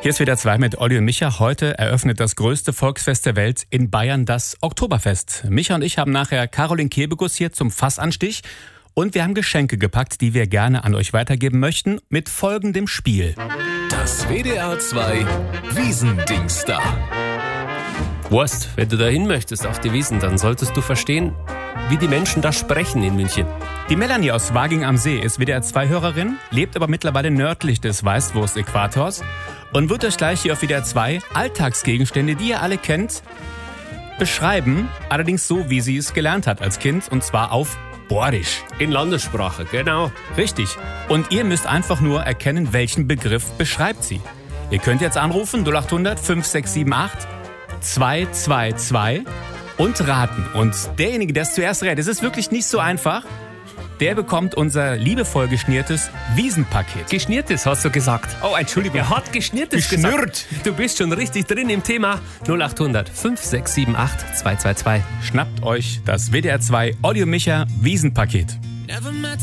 Hier ist wieder 2 mit Olli und Micha. Heute eröffnet das größte Volksfest der Welt in Bayern das Oktoberfest. Micha und ich haben nachher Caroline Kebekus hier zum Fassanstich. Und wir haben Geschenke gepackt, die wir gerne an euch weitergeben möchten, mit folgendem Spiel. Das WDR 2 Wiesendingsda. Wurst, wenn du da hin möchtest auf die Wiesn, dann solltest du verstehen, wie die Menschen da sprechen in München. Die Melanie aus Waging am See ist WDR 2-Hörerin, lebt aber mittlerweile nördlich des Weißwurst-Äquators und wird euch gleich hier auf WDR 2 Alltagsgegenstände, die ihr alle kennt, beschreiben, allerdings so, wie sie es gelernt hat als Kind, und zwar auf Borisch. In Landessprache, genau. Richtig. Und ihr müsst einfach nur erkennen, welchen Begriff beschreibt sie. Ihr könnt jetzt anrufen 0800 5678 222 und raten. Und derjenige, der es zuerst rät, es ist wirklich nicht so einfach, der bekommt unser liebevoll geschnürtes Wiesenpaket. Geschnürtes, hast du gesagt. Oh, Entschuldigung. Er hat geschnürtes Geschnürt. gesagt. Du bist schon richtig drin im Thema. 0800 5678 222. Schnappt euch das WDR 2 Olli und Micha Wiesenpaket.